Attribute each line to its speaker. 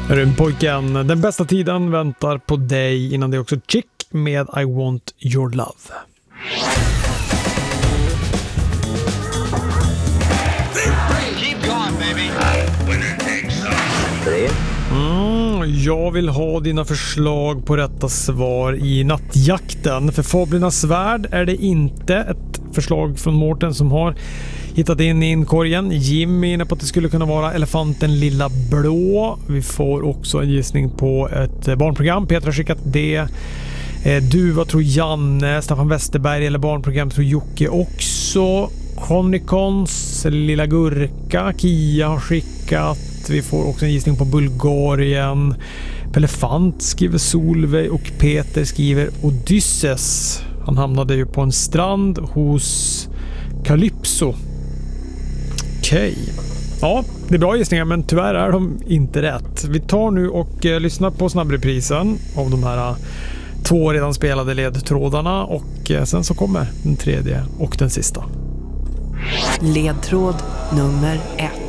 Speaker 1: Rymdpojken, den bästa tiden väntar på dig. Innan det också Chick med I Want Your Love.
Speaker 2: Keep going, baby.
Speaker 1: Jag vill ha dina förslag på rätta svar i nattjakten. För Fablernas värld är det inte ett förslag från Mårten som har hittat in i inkorgen. Jimmy är inne på att det skulle kunna vara Elefanten Lilla Blå. Vi får också en gissning på ett barnprogram. Petra har skickat det. Du, vad tror Janne? Staffan Westerberg eller barnprogram tror Jocke också. Connicons Lilla Gurka. Kia har skickat. Vi får också en gissning på Bulgarien. Pelefant skriver Solveig och Peter skriver Odysseus. Han hamnade ju på en strand hos Calypso. Okej. Ja, det är bra gissningar men tyvärr är de inte rätt. Vi tar nu och lyssnar på snabbreprisen av de här 2 redan spelade ledtrådarna och sen så kommer den tredje och den sista.
Speaker 3: Ledtråd nummer 1.